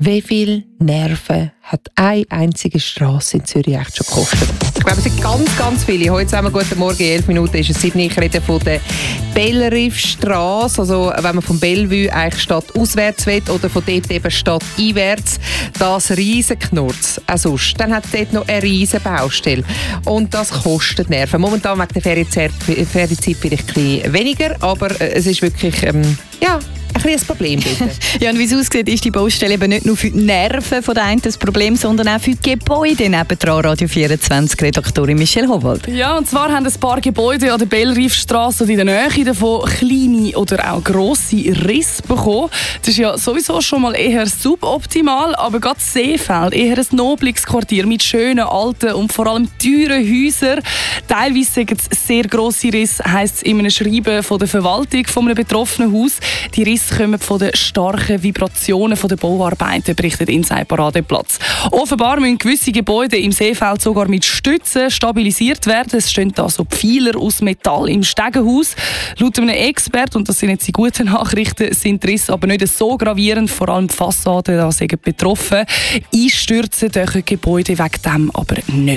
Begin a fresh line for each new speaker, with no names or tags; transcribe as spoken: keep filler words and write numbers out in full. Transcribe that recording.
Wie viel Nerven hat eine einzige Strasse in Zürich echt schon gekostet? Ich glaube, es sind ganz, ganz viele. Heute zusammen, guten Morgen, in elf Minuten ist es sieben. Ich rede von der Bellerive-Strasse. Also, wenn man von Bellevue eigentlich stadtauswärts will oder von dort eben stadteinwärts, das Riesenknurz. Auch sonst. Dann hat es dort noch eine riesen Baustelle. Und das kostet Nerven. Momentan wegen der Ferienzeit, Ferienzeit vielleicht ein bisschen weniger, aber es ist wirklich, ähm, ja, ein kleines Problem, bitte.
Ja, und wie es aussieht, ist die Baustelle eben nicht nur für die Nerven von der einen das Problem, sondern auch für die Gebäude. Nebendran Radio vierundzwanzig-Redaktorin Michelle Howald.
Ja, und zwar haben ein paar Gebäude an der Bellerive-Strasse und in der Nähe davon kleine oder auch grosse Risse bekommen. Das ist ja sowieso schon mal eher suboptimal, aber gerade Seefeld, eher ein nobliges Quartier mit schönen, alten und vor allem teuren Häusern. Teilweise sind es sehr grosse Risse, heisst es in einem Schreiben von der Verwaltung von einem betroffenen Haus. Die Risse kommen von den starken Vibrationen der Bauarbeiten, berichtet Inside Paradeplatz. Offenbar müssen gewisse Gebäude im Seefeld sogar mit Stützen stabilisiert werden. Es stehen da so Pfeiler aus Metall im Stegenhaus. Laut einem Experten, und das sind jetzt die guten Nachrichten, sind die Risse aber nicht so gravierend, vor allem die Fassaden da sind betroffen. Einstürzen dürfen Gebäude wegen dem aber nicht.